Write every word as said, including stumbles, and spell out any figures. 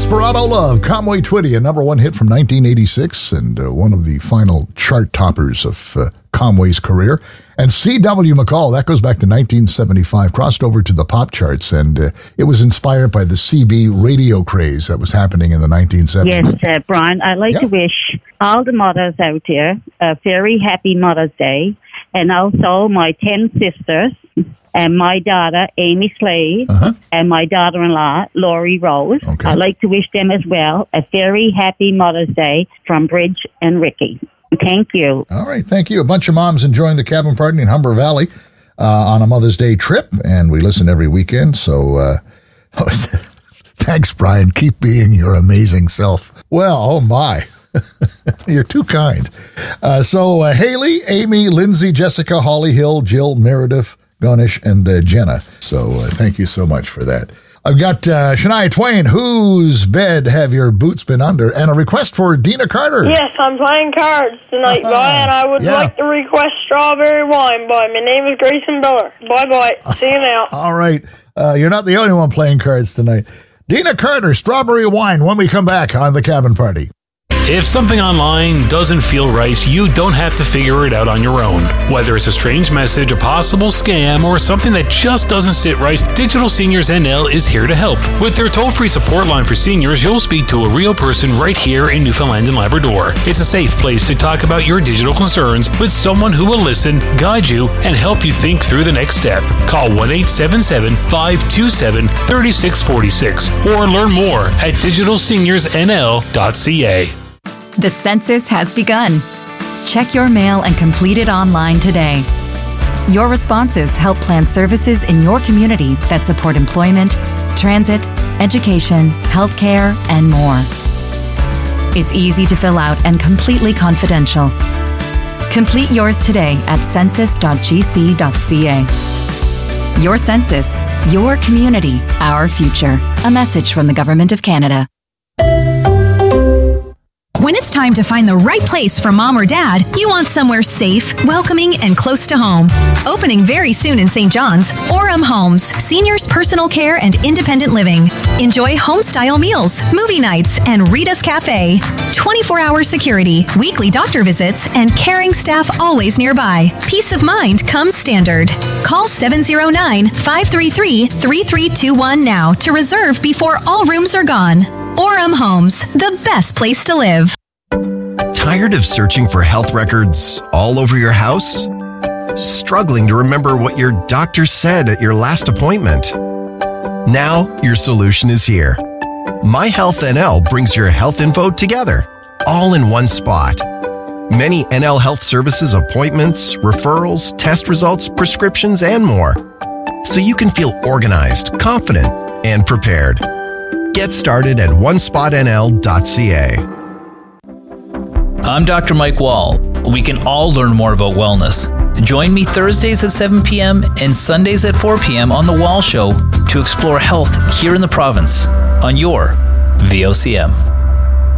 Desperado Love, Conway Twitty, a number one hit from nineteen eighty-six and uh, one of the final chart toppers of uh, Conway's career. And C W McCall, that goes back to nineteen seventy-five, crossed over to the pop charts, and uh, it was inspired by the C B radio craze that was happening in the nineteen seventies. Yes, uh, Brian, I'd like yeah. to wish all the mothers out there a very happy Mother's Day, and also my ten sisters, and my daughter, Amy Slade, uh-huh. and my daughter-in-law, Laurie Rose. Okay. I'd like to wish them as well a very happy Mother's Day from Bridge and Ricky. Thank you. All right, thank you. A bunch of moms enjoying the cabin party in Humber Valley uh, on a Mother's Day trip, and we listen every weekend, so uh, thanks, Brian. Keep being your amazing self. Well, oh my. You're too kind. Uh, so uh, Haley, Amy, Lindsay, Jessica, Holly Hill, Jill, Meredith, Ganesh, and uh, Jenna. So uh, thank you so much for that. I've got uh, Shania Twain, Whose Bed Have Your Boots Been Under? And a request for Dina Carter. Yes, I'm playing cards tonight, Uh-huh. Boy, and I would Yeah. like to request Strawberry Wine, Boy. My name is Grayson Miller. Bye-bye. See you now. All right. Uh, you're not the only one playing cards tonight. Dina Carter, Strawberry Wine, when we come back on The Cabin Party. If something online doesn't feel right, you don't have to figure it out on your own. Whether it's a strange message, a possible scam, or something that just doesn't sit right, Digital Seniors N L is here to help. With their toll-free support line for seniors, you'll speak to a real person right here in Newfoundland and Labrador. It's a safe place to talk about your digital concerns with someone who will listen, guide you, and help you think through the next step. Call one eight seven seven, five two seven, three six four six or learn more at digital seniors n l dot c a. The census has begun. Check your mail and complete it online today. Your responses help plan services in your community that support employment, transit, education, healthcare, and more. It's easy to fill out and completely confidential. Complete yours today at census dot g c dot c a. Your census, your community, our future. A message from the Government of Canada. When it's time to find the right place for mom or dad, you want somewhere safe, welcoming, and close to home. Opening very soon in Saint John's, Orem Homes, seniors personal care and independent living. Enjoy home-style meals, movie nights, and Rita's Cafe. twenty-four hour security, weekly doctor visits, and caring staff always nearby. Peace of mind comes standard. Call seven oh nine, five three three, three three two one now to reserve before all rooms are gone. Orem Homes, the best place to live. Tired of searching for health records all over your house? Struggling to remember what your doctor said at your last appointment? Now your solution is here. My Health N L brings your health info together, all in one spot. Many N L Health Services appointments, referrals, test results, prescriptions, and more. So you can feel organized, confident, and prepared. Get started at one spot n l dot c a. I'm Doctor Mike Wall. We can all learn more about wellness. Join me Thursdays at seven p.m. and Sundays at four p.m. on The Wall Show to explore health here in the province on your V O C M.